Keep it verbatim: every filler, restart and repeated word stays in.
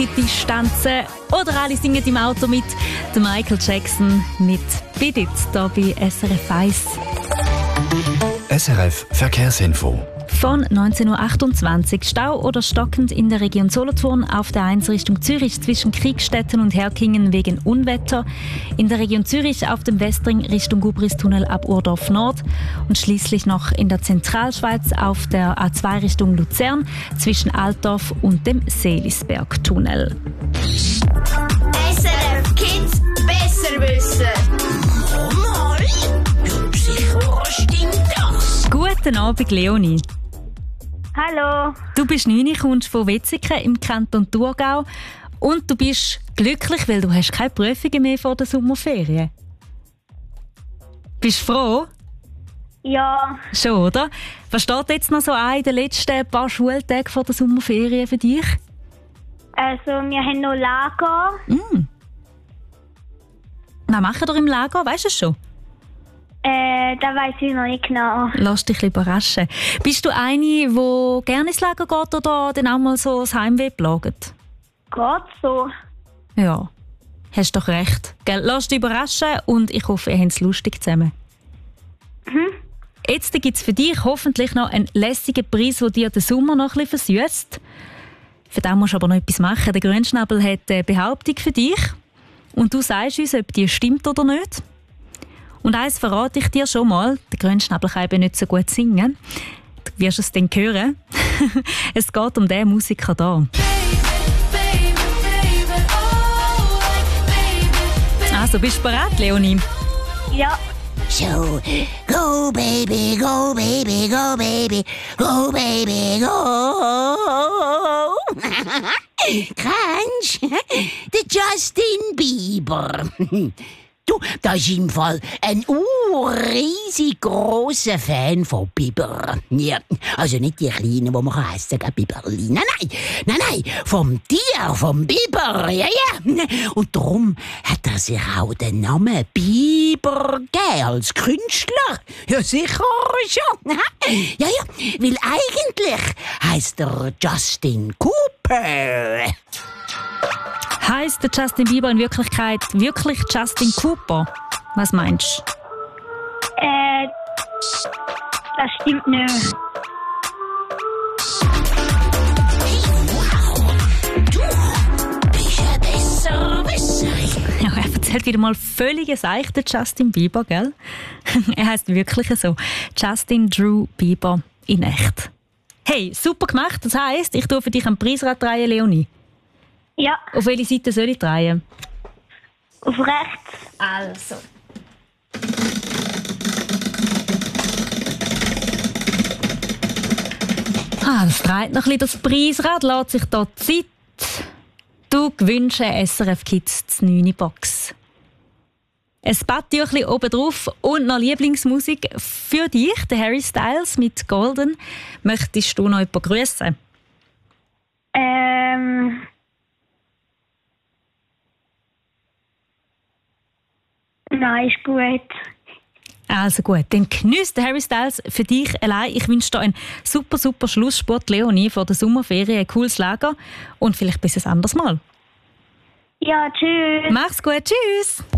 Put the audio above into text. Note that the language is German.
grosse Distanzen oder alle singen im Auto mit. Der Michael Jackson mit «Beat It» hier bei S R F eins. S R F Verkehrsinfo. Von neunzehn Uhr achtundzwanzig. Stau oder stockend in der Region Solothurn auf der eins Richtung Zürich zwischen Kriegstetten und Herkingen wegen Unwetter. In der Region Zürich auf dem Westring Richtung Gubristunnel ab Urdorf Nord. Und schließlich noch in der Zentralschweiz auf der A zwei Richtung Luzern zwischen Altdorf und dem Seelisbergtunnel. S R F Kids besser wissen. Mal, du sicher, was stimmt das? Guten Abend, Leonie. Hallo. Du bist neun, kommst von Wetzikon im Kanton Thurgau und du bist glücklich, weil du hast keine Prüfungen mehr vor der Sommerferien. Bist du froh? Ja, Schon, oder? Was steht jetzt noch so an in den letzten paar Schultagen vor der Sommerferien für dich? also wir haben noch Lager. Mm. Was machen wir im Lager? Weißt du es schon? Äh, da weiss ich noch nicht genau. Lass dich überraschen. Bist du eine, die gerne ins Lager geht oder dann auch mal so das Heimweh plagt? Geht so. Ja, hast doch recht. Gell? Lass dich überraschen und ich hoffe, ihr habt es lustig zusammen. Mhm. Jetzt gibt es für dich hoffentlich noch einen lässigen Preis, der dir den Sommer noch ein bisschen versüsst. Für den musst du aber noch etwas machen. Der Grünschnabel hat eine Behauptung für dich. Und du sagst uns, ob die stimmt oder nicht. Und eins verrate ich dir schon mal. Der Grünschnabel kann eben nicht so gut singen. Du wirst es dann hören. Es geht um diesen Musiker hier. Also, bist du bereit, Leonie? Ja. So, go baby, go baby, go baby, go baby, go. Kennst du? Der Justin Bieber. Du, da ist im Fall ein riesig grosser Fan von Biber. Ja, also nicht die Kleinen, die man essen kann, Biberli. Nein, nein, nein, nein, vom Tier, vom Biber, ja, ja. Und darum hat er sich auch den Namen Bieber gegeben als Künstler. Ja, sicher schon. Ja, ja, weil eigentlich heisst er Justin Cooper. Heißt der Justin Bieber in Wirklichkeit wirklich Justin Cooper? Was meinst du? Äh, das stimmt nicht. Du bist ein Besserwisser. Ja, er erzählt wieder mal völlig seichten Justin Bieber, gell? Er heisst wirklich so. Justin Drew Bieber in echt. Hey, super gemacht. Das heisst, ich tue für dich ein Preisrad drehen, Leonie. Ja, Auf welche Seite soll ich drehen? auf rechts. Also. Ah, das dreht noch ein bisschen das Preisrad, lässt sich da Zeit. Du gewünscht S R F Kids die neunte Box. Ein Badtüchli oben drauf und noch Lieblingsmusik für dich, der Harry Styles mit Golden. Möchtest du noch jemanden grüßen? Ähm... Nein, ist gut. Also gut, dann geniesst Harry Styles für dich allein. Ich wünsche dir einen super, super Schlusssport, Leonie, vor der Sommerferien, ein cooles Lager und vielleicht bis ein anderes Mal. Ja, tschüss. Mach's gut, tschüss!